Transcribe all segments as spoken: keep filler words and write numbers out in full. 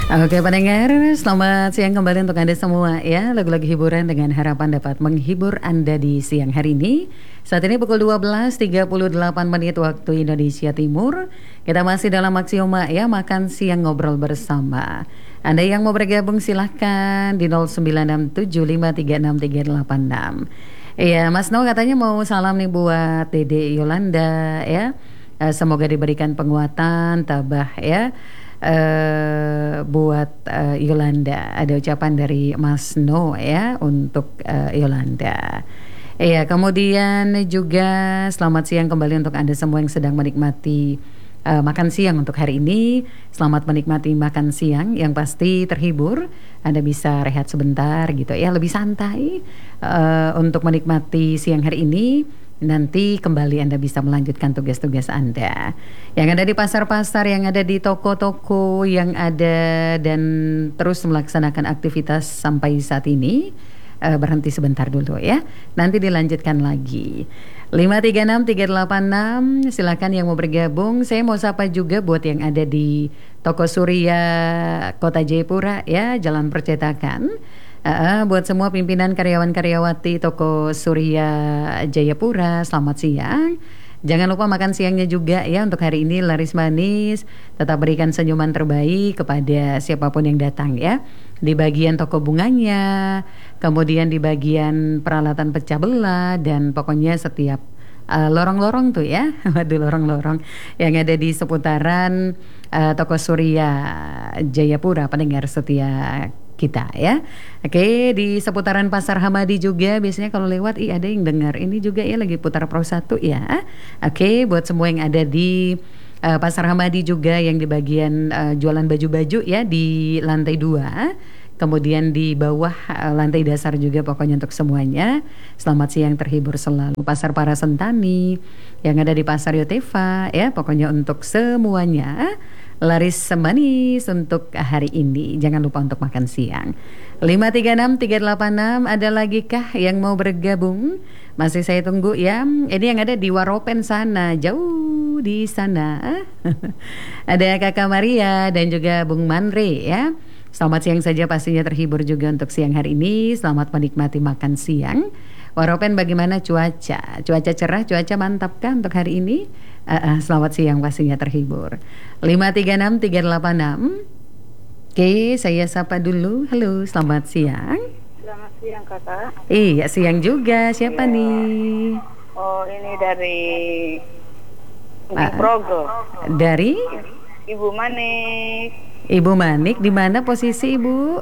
Oke pendengar, selamat siang kembali untuk Anda semua ya. Lagu-lagu hiburan dengan harapan dapat menghibur Anda di siang hari ini. Saat ini pukul dua belas tiga puluh delapan menit waktu Indonesia Timur. Kita masih dalam aksioma ya, makan siang ngobrol bersama. Anda yang mau bergabung silahkan di nol sembilan enam tujuh lima tiga enam tiga delapan enam. Iya, Mas No katanya mau salam nih buat Dede Yolanda ya. Eh, Semoga diberikan penguatan, tabah ya. Uh, buat uh, Yolanda, ada ucapan dari Mas No ya untuk uh, Yolanda. Iya, kemudian juga selamat siang kembali untuk Anda semua yang sedang menikmati uh, makan siang untuk hari ini. Selamat menikmati makan siang yang pasti terhibur. Anda bisa rehat sebentar gitu ya, lebih santai uh, untuk menikmati siang hari ini. Nanti kembali Anda bisa melanjutkan tugas-tugas Anda yang ada di pasar-pasar, yang ada di toko-toko, yang ada dan terus melaksanakan aktivitas sampai saat ini. uh, Berhenti sebentar dulu ya, nanti dilanjutkan lagi. Lima tiga enam tiga delapan enam, silakan yang mau bergabung. Saya mau sapa juga buat yang ada di Toko Surya Kota Jayapura ya, Jalan Percetakan. Uh, buat semua pimpinan karyawan-karyawati Toko Surya Jayapura, selamat siang. Jangan lupa makan siangnya juga ya untuk hari ini laris manis. Tetap berikan senyuman terbaik kepada siapapun yang datang ya. Di bagian toko bunganya, kemudian di bagian peralatan pecah belah, dan pokoknya setiap uh, lorong-lorong tuh ya. Waduh, lorong-lorong yang ada di seputaran uh, Toko Surya Jayapura, pendengar setia kita ya. Oke, di seputaran Pasar Hamadi juga biasanya kalau lewat ih ada yang dengar ini juga ya, lagi putar Pro satu ya. Oke, buat semua yang ada di uh, Pasar Hamadi juga, yang di bagian uh, jualan baju-baju ya di lantai dua. Kemudian di bawah uh, lantai dasar juga, pokoknya untuk semuanya selamat siang, terhibur selalu. Pasar Parasentani yang ada di Pasar Yotefa ya, pokoknya untuk semuanya laris manis untuk hari ini. Jangan lupa untuk makan siang. Lima tiga enam tiga delapan enam, ada lagi kah yang mau bergabung? Masih saya tunggu ya. Ini yang ada di Waropen sana, jauh di sana. Ada Kakak Maria dan juga Bung Manre ya. Selamat siang saja, pastinya terhibur juga untuk siang hari ini. Selamat menikmati makan siang. Waropen, bagaimana cuaca? Cuaca cerah, cuaca mantap kan untuk hari ini? Uh, uh, selamat siang, pastinya terhibur. Lima tiga enam tiga delapan enam. Oke, saya sapa dulu. Halo, selamat siang. Selamat siang kakak. Iya, siang juga. Siapa ya. nih? Oh, ini dari uh, Progo. Dari Ibu Manik. Ibu Manik, di mana posisi Ibu?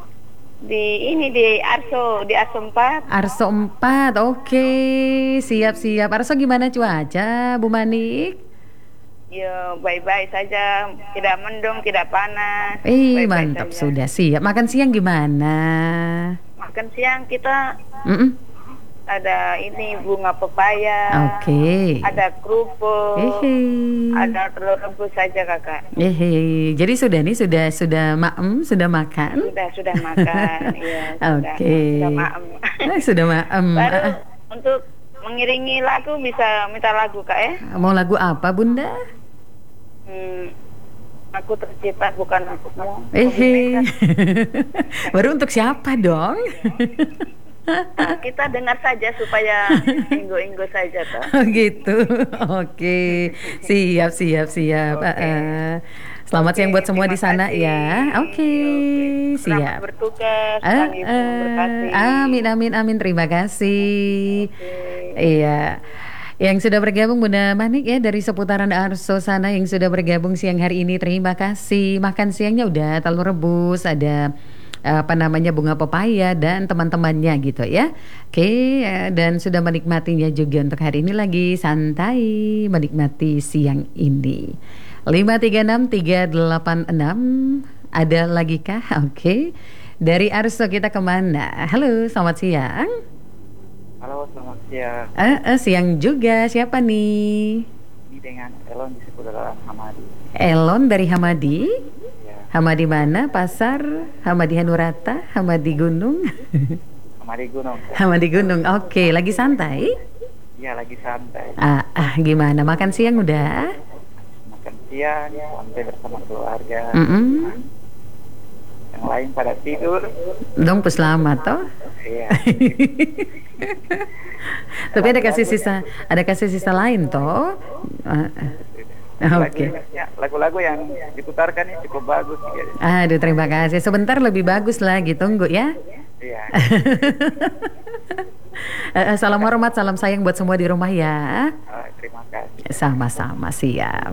Di ini di Arso, di Arso empat. Arso empat, oke, siap-siap. Arso gimana cuaca, Bu Manik? Ya, baik-baik saja, tidak mendung, tidak panas. Eh, mantap saja. Sudah siap. Makan siang gimana? Makan siang kita Mm-mm. ada ini bunga pepaya. Oke. Okay. Ada kerupuk. Hehe. Ada telur rebus saja kakak. Hehe. Jadi sudah nih sudah sudah maem sudah makan? Sudah sudah makan. Iya. Oke. Okay. Sudah maem. Sudah maem. Baru untuk mengiringi lagu bisa minta lagu kak ya? Mau lagu apa Bunda? Hmm, aku tercipta bukan untukmu. Hehe. Baru untuk siapa dong? Nah, kita dengar saja supaya inggo-inggo saja toh. Oh gitu. Oke. Siap siap siap. Okay. Uh, selamat okay, siang buat semua di sana kasih. Ya. Oke. Okay. Okay. Siap. Selamat bertugas. Uh, uh, amin amin amin. Terima kasih. Okay. Iya. Yang sudah bergabung Bunda Manik ya dari seputaran Arso sana, yang sudah bergabung siang hari ini, terima kasih. Makan siangnya udah telur rebus, ada apa namanya bunga pepaya dan teman-temannya gitu ya. Oke, dan sudah menikmatinya juga untuk hari ini, lagi santai menikmati siang ini. Lima tiga enam tiga delapan enam, ada lagi kah? Oke, dari Arso kita kemana? Halo, selamat siang. Halo, selamat siang. Eh, eh, siang juga. Siapa nih? Ini dengan Elon di seputaran Hamadi. Elon dari Hamadi? Hamadi mana? Pasar? Hamadi Hanurata? Hamadi Gunung? Hamadi Gunung. Hamadi Gunung. Oke, okay. Lagi santai? Iya, lagi santai. Ah, ah, gimana? Makan siang udah? Makan siang, santai bersama keluarga. Mm-mm. lain pada tidur. Dong selamat toh. Iya. Tapi ada kasih sisa, ada kasih sisa lain toh. Uh, uh, Oke. Okay. Lagu-lagu yang diputarkan ini cukup bagus. Aduh, terima kasih. Sebentar lebih bagus lagi, tunggu ya. Iya. uh, salam hormat, salam sayang buat semua di rumah ya. Oh, terima kasih. Sama-sama, siap.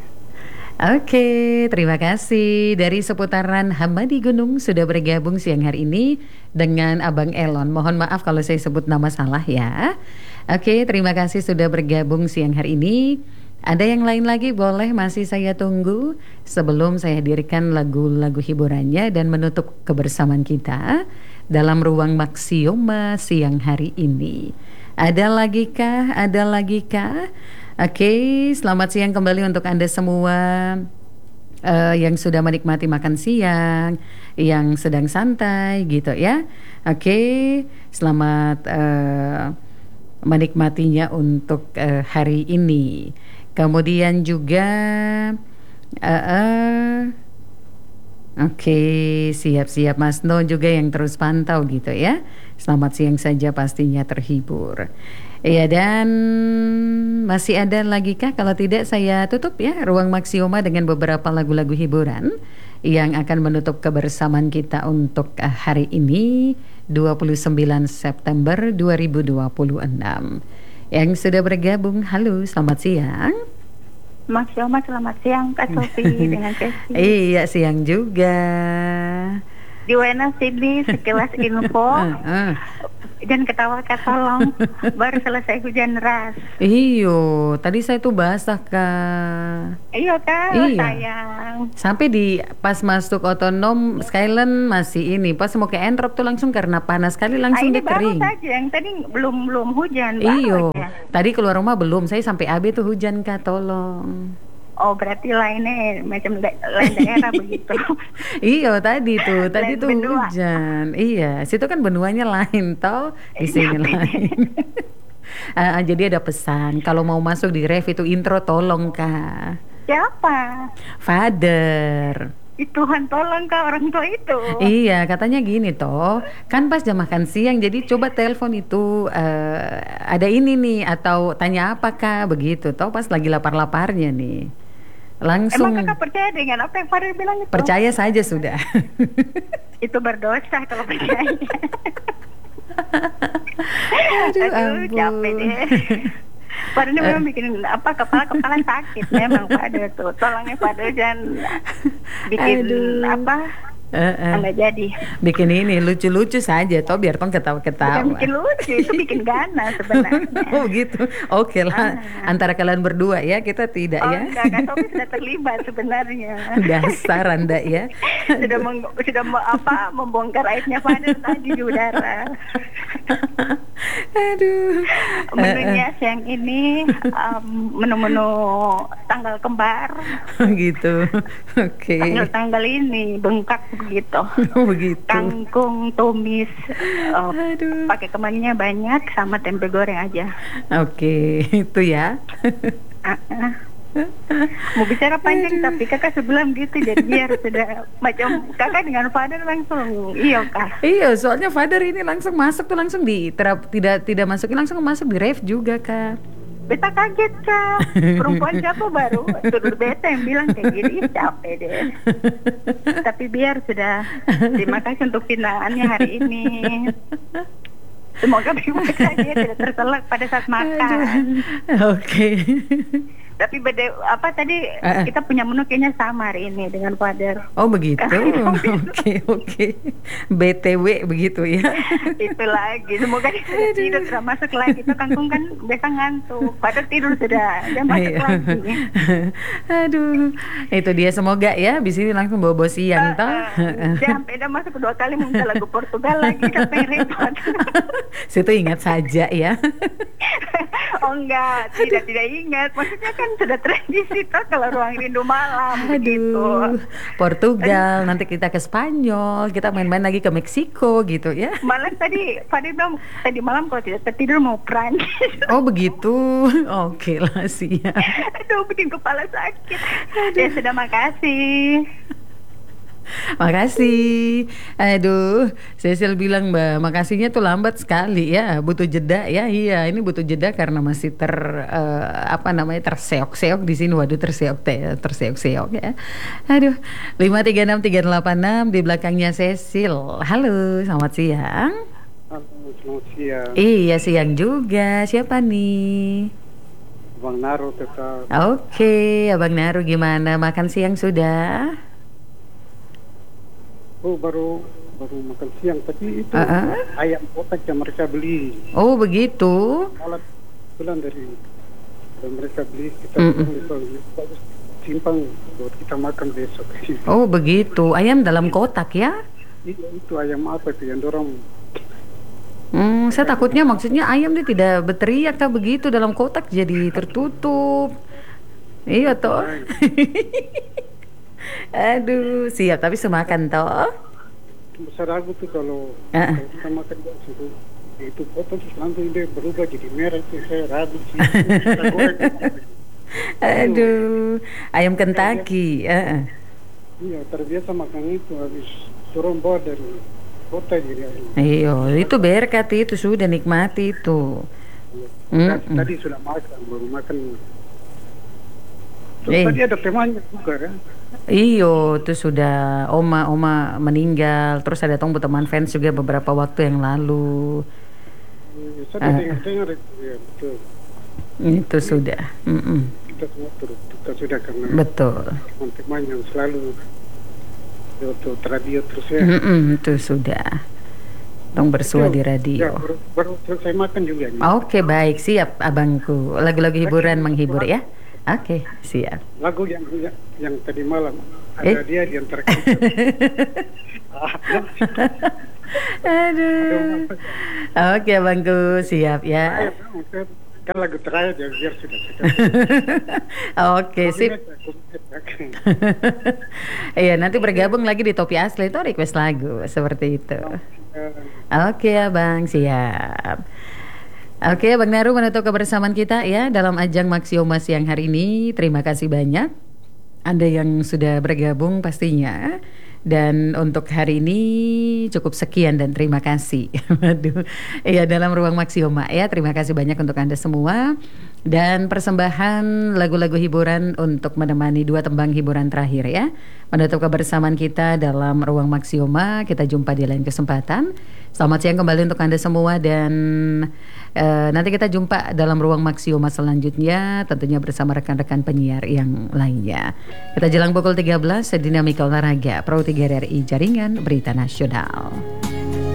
Oke, terima kasih. Dari seputaran Hamadi Gunung sudah bergabung siang hari ini dengan Abang Elon. Mohon maaf kalau saya sebut nama salah ya. Oke, terima kasih sudah bergabung siang hari ini. Ada yang lain lagi boleh masih saya tunggu sebelum saya hadirkan lagu-lagu hiburannya dan menutup kebersamaan kita dalam ruang Maksioma siang hari ini. Ada lagi kah? Ada lagi kah? Oke, selamat siang kembali untuk Anda semua uh, yang sudah menikmati makan siang, yang sedang santai gitu ya. Oke, selamat uh, menikmatinya untuk uh, hari ini. Kemudian juga uh, uh, oke, siap-siap Mas No juga yang terus pantau gitu ya. Selamat siang saja pastinya terhibur. Iya, dan masih ada lagi kah? Kalau tidak saya tutup ya ruang Maksioma dengan beberapa lagu-lagu hiburan yang akan menutup kebersamaan kita untuk hari ini dua puluh sembilan September dua ribu dua puluh enam. Yang sudah bergabung, halo, selamat siang. Maksioma, selamat siang Kak Sofi dengan Kesi. Iya, siang juga. Di W N A sini sekilas info. uh, uh. Dan ketawa Kak tolong, baru selesai hujan deras. Iyo, tadi saya tuh basah Kak. Iya Kak, iya. sayang. Sampai di pas masuk otonom Skyland masih ini, pas mau ke Entrop tuh langsung karena panas sekali langsung dia kering. Ini baru saja, yang tadi belum belum hujan. Iyo, aja. Tadi keluar rumah belum, saya sampai A B tuh hujan Kak, tolong. Oh, berarti lainnya macam da- lain daerah begitu. Iya, tadi tuh, tadi Lain tuh benua. hujan. Iya, situ kan benuanya lain toh, di sini lain. uh, jadi ada pesan, kalau mau masuk di ref itu intro tolong Kak. Siapa? Father. Tuhan tolong Kak orang tua itu. Iya, katanya gini toh, kan pas jam makan siang, jadi coba telepon itu uh, ada ini nih atau tanya apa Kak, begitu toh pas lagi lapar-laparnya nih. Langsung. Emang Kakak percaya dengan apa yang Fadil bilang itu? Percaya saja sudah. Itu berdosa kalau percaya. Aduh, Aduh, ampun. capek deh. Padahal memang bikin apa kepala-kepala sakit memang Fadil tuh. Tolongnya Fadil jangan bikin Aduh. apa Uh, uh. nggak jadi. Bikin ini lucu-lucu saja toh biar tong ketawa-ketawa. Bukan bikin lucu, itu bikin ganas sebenarnya. Oh gitu. Oke lah. Ah. Antara kalian berdua ya, kita tidak Oh, ya. enggak, Kak Sofi sudah terlibat sebenarnya. Dasar Anda ya. sudah meng, sudah me, apa membongkar aibnya Fadil tadi di udara. Aduh. Menunya siang ini um, menu-menu tanggal kembar. Gitu. Oke. Tanggal-tanggal ini bengkak begitu. Oh begitu. Kangkung, tumis, uh, Aduh. pakai kemannya banyak sama tempe goreng aja. Oke, itu ya. Uh-uh. Mau bicara panjang tapi kakak sebelum gitu jadi biar sudah macam kakak dengan Father langsung iya kak. Iya, soalnya Father ini langsung masuk tuh langsung di terap, tidak tidak masukin langsung masuk di ref juga Kak. Beta kaget Kak, perempuan siapa baru turut beta yang bilang kayak gini, capek deh. Tapi biar sudah, terima kasih untuk pinaannya hari ini. Semoga baik-baik saja tidak terselak pada saat makan. Oke. Tapi beda apa tadi uh, uh. kita punya menu kayaknya sama hari ini dengan Father. Oh begitu. Oke oke. B T W begitu ya. Itu lagi. Semoga dia sudah tidur sudah masuk lagi. Itu kangkung kan biasa ngantuk. Father tidur sudah. Dia masuk lagi. Aduh. Itu dia semoga ya. Bis ini langsung bobo siang uh, toh. Uh, sampai dia masuk dua kali minta lagu Portugal lagi kan pengen repot. Situ ingat saja ya. Oh enggak, tidak tidak ingat. Maksudnya kan sudah tradisi toh kalau ruang rindu malam. Aduh, gitu. Portugal, nanti kita ke Spanyol, kita main-main lagi ke Meksiko gitu ya. Malam tadi, Fadil bilang tadi malam kalau tidak tertidur mau Prancis. Oh begitu, oke lah siap. Aduh, bikin kepala sakit. Ya sudah, makasih. Makasih. Aduh, Cecil bilang Mbak, makasihnya tuh lambat sekali ya, butuh jeda ya. Iya, ini butuh jeda karena masih ter eh, apa namanya terseok-seok di sini. Waduh, terseok teh, terseok-seok ya. Aduh, lima tiga enam tiga delapan enam di belakangnya Cecil. Halo, selamat siang. Halo, selamat siang. Iya, siang juga. Siapa nih? Bang Naru tetap. Oke, Abang Naru gimana? Makan siang sudah? Oh, baru baru makan siang, tapi itu Uh-uh. ayam kotak yang mereka beli. Oh, begitu. Malah bulan dari dari mereka beli kita Mm-mm. bagus simpan buat kita makan besok. Oh, begitu. Ayam dalam kotak ya? Itu, itu ayam apa itu yang dorong? Hmm, saya takutnya maksudnya ayam dia tidak berteriak kah begitu dalam kotak jadi tertutup. Iya toh. Aduh, siap tapi semakan toh. Besar aku tuh kalau, Uh-uh. kalau kita makan di situ itu potong terus langsung dia berubah jadi merah itu saya ragu sih. Kita goreng. Aduh, ayam Kentucky. Uh-uh. Iya, terbiasa makan itu habis turun bawa dari kota jadi ayam. Iya, itu berkat itu sudah nikmati itu. Iya. Mm-mm. Tadi sudah makan, baru makan. Terus Eh. tadi ada temannya juga kan? Iyo, itu sudah oma-oma meninggal. Terus ada tong teman fans juga beberapa waktu yang lalu. Iya, saya Ah. dengar-dengar itu ya, betul. Itu sudah. Mm-mm. Kita semua turut duka sudah karena Betul. teman-teman yang selalu itu radio terus ya. Mm-mm, itu sudah. Tong bersua di Ya, radio. baru, baru selesai makan juga. nih. Oke, baik, siap abangku. Lagu-lagu hiburan menghibur ya. Oke, siap. Lagu yang yang, yang tadi malam Eh? ada dia di antara kita. Aduh. Oke, abangku, siap ya. Kan lagu terakhir ya biar sudah sudah. Oke, sip. Iya, nanti bergabung lagi di Topi Asli itu request lagu seperti itu. Oke, abang, siap. Oke, Bang Naru menutup kebersamaan kita ya dalam ajang Maxioma siang hari ini. Terima kasih banyak Anda yang sudah bergabung pastinya. Dan untuk hari ini cukup sekian dan terima kasih. Waduh, ya dalam ruang Maxioma ya. Terima kasih banyak untuk Anda semua. Dan persembahan lagu-lagu hiburan untuk menemani dua tembang hiburan terakhir ya. Menutup kebersamaan kita dalam ruang Maxioma. Kita jumpa di lain kesempatan. Selamat siang kembali untuk Anda semua dan uh, nanti kita jumpa dalam ruang Maxioma selanjutnya tentunya bersama rekan-rekan penyiar yang lainnya. Kita jelang pukul tiga belas Dinamika Olahraga Pro tiga R R I Jaringan Berita Nasional.